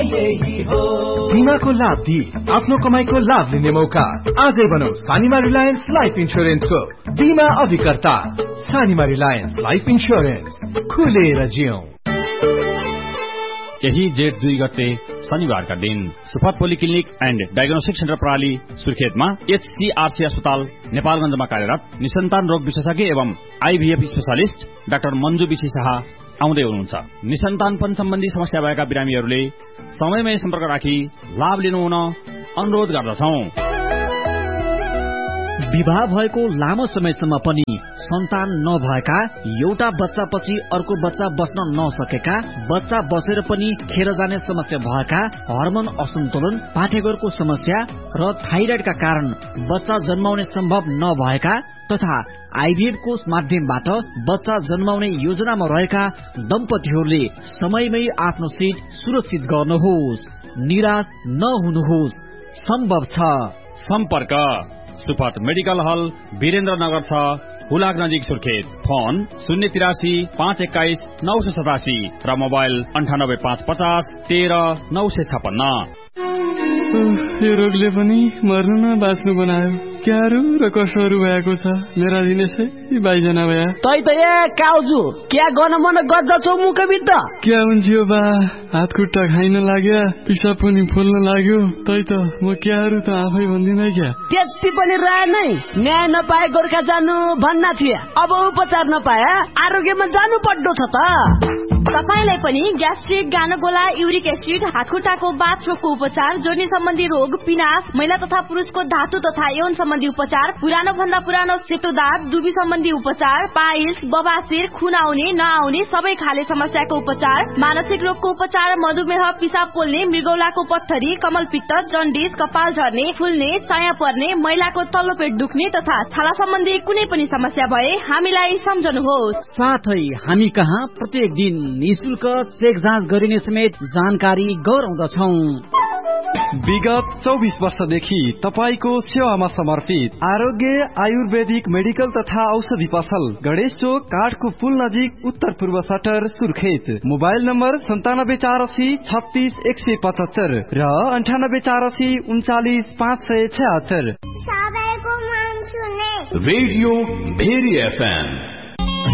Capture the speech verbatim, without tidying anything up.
यही हो। बिमाको लाभ दिई आफ्नो कमाईको लाभ लिने मौका। आजै बनाऊ सानिमा रिलायन्स लाइफ इन्स्योरेन्सको बिमा अभिकर्ता। सानिमा रिलायन्स लाइफ इन्स्योरेन्स, खुलेर जियौं। यही जेठ दुई गते शनिबारका दिन सुफात पोलिक्लिनिक एन्ड डायग्नोस्टिक सेन्टर प्रणाली सुर्खेतमा एचसीआरसी अस्पताल नेपालगञ्जमा कार्यरत निसन्तान रोग विशेषज्ञ एवं आईभीएफ स्पेशलिस्ट डाक्टर मन्जु विशी शाह आउँदै हुनुहुन्छ। निसन्तानपन सम्बन्धी समस्या भएका बिरामीहरूले समयमै सम्पर्क राखी लाभ लिनु हुन अनुरोध गर्दछौं। विवाह भएको लामो समयसम्म पनि सन्तान नभएका, एउटा बच्चा पछि अर्को बच्चा बस्न नसकेका, बच्चा बसेर पनि खेर जाने समस्या भएका, हर्मोन असन्तुलन, पाठेघरको समस्या र थाइराइडका कारण बच्चा जन्माउने सम्भव नभएका तथा आईभीएफ को माध्यमबाट बच्चा जन्माउने योजनामा रहेका दम्पतिहरूले समयमै आफ्नो सीट सुरक्षित गर्नुहोस्। निराश नहुनुहोस्, सम्भव छ। सम्पर्क सुफात मेडिकल हल, वीरेन्द्र नगर छ, हुलाक नजिक सुर्खेत। फोन शून्य तिरासी पाँच एक्काइस नौ सय सतासी र मोबाइल अन्ठानब्बे पाँच पचास तेह्र नौ सय छपन्न। यो रोगले पनि मर्नु न बाँच्नु बनायो। क्याहरू र कसोहरू भएको छ मेरा दिनेशै बाइजना भया। तै त ए काउजु क्या गर्न मन गर्दछौ मुखबिद्ध? क्या हुन्छ यो बा, हात खुट्टा खाइन लाग्यो, पिसाब पनि फुल्न लाग्यो। तै त म क्याहरू त आफै भन्दिन क्या। त्यति पनि रहे नै न्याय नपाए गोर्खा जानु भन्ना थिए। अब उपचार नपाए आरोग्यमा जानु पर्दो छ त। तपाईलाई पनि ग्यास्ट्रिक, गानोगोला, युरिक एसिड, हातखुट्टाको बाथरोगको उपचार, जोर्नी सम्बन्धी रोग, पिनास, महिला तथा पुरुषको धातु तथा यौन सम्बन्धी उपचार, पुरानो भन्दा पुरानो सेतो दाँत, दुबी सम्बन्धी उपचार, पाइल्स, बबासिर, खुन आउने नआउने सबै खाले समस्याको उपचार, मानसिक रोगको उपचार, मधुमेह, पिसाब पोल्ने, मृगौलाको पत्थरी, कमलपित्त, जन्डिस, कपाल झर्ने, फुल्ने, चाया पर्ने, महिलाको तल्लो पेट दुख्ने तथा छाला सम्बन्धी कुनै पनि समस्या भए हामीलाई सम्झनुहोस्। साथै हामी कहाँ प्रत्येक दिन निशुल्क चेक जाँच गरिने समेत जानकारी गराउँदछौं। विगत चौबिस वर्षदेखि तपाईको सेवामा समर्पित आरोग्य आयुर्वेदिक मेडिकल तथा औषधि पसल, गणेश चोक, काठको पुल नजिक, उत्तर पूर्व सटर, सुर्खेत। मोबाइल नम्बर सन्तानब्बे चार असी छत्तीस एक सय पचहत्तर र अन्ठानब्बे चार असी उन्चालिस पाँच सय छहत्तर। Radio very FM